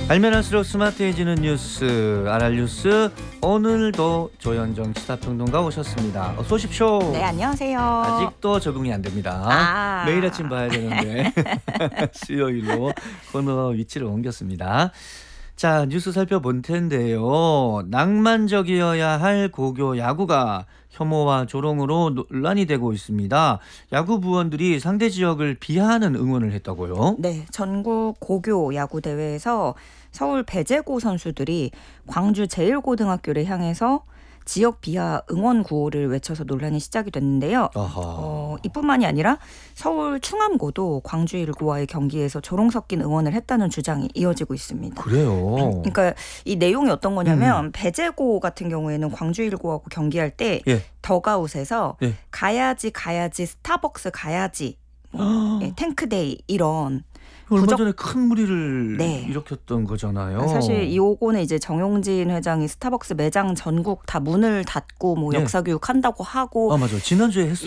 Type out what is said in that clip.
알면 할수록 스마트해지는 뉴스 알알뉴스. 오늘도 조현정 시사평론가 오셨습니다. 어서 오십시오. 네, 안녕하세요. 아직도 적응이 안 됩니다. 매일 아침 봐야 되는데 수요일로 코너 위치를 옮겼습니다. 자, 뉴스 살펴볼 텐데요. 낭만적이어야 할 고교 야구가 혐오와 조롱으로 논란이 되고 있습니다. 야구 부원들이 상대 지역을 비하하는 응원을 했다고요? 네, 전국 고교 야구 대회에서 서울 배제고 선수들이 광주 제일고등학교를 향해서 지역 비하 응원 구호를 외쳐서 논란이 시작이 됐는데요. 이뿐만이 아니라 서울 충암고도 광주 일고와의 경기에서 조롱 섞인 응원을 했다는 주장이 이어지고 있습니다. 그래요? 그러니까 이 내용이 어떤 거냐면 배제고 같은 경우에는 광주 일고하고 경기할 때 덕아웃에서 가야지 스타벅스 가야지 탱크데이 이런 얼마 전에 큰 무리를 일으켰던 거잖아요. 사실 요거는 이제 정용진 회장이 스타벅스 매장 전국 다 문을 닫고 뭐 역사 교육한다고 하고 맞아. 지난주에 했었죠.